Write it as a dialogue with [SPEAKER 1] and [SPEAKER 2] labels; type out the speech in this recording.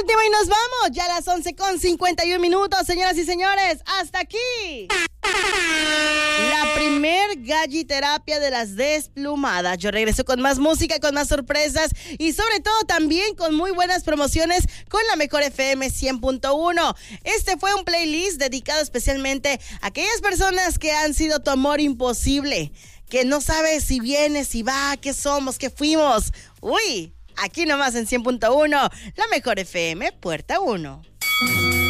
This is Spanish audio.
[SPEAKER 1] último y nos vamos. Ya a las 11:51, señoras y señores. Hasta aquí la primer galliterapia de las desplumadas. Yo regreso con más música, con más sorpresas y sobre todo también con muy buenas promociones con la mejor FM 100.1. Este fue un playlist dedicado especialmente a aquellas personas que han sido tu amor imposible, que no sabes si viene, si va, qué somos, qué fuimos. Uy, aquí nomás en 100.1, la mejor FM, Puerta 1.